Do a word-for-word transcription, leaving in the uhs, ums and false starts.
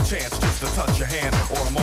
chance just to touch your hand, or I'm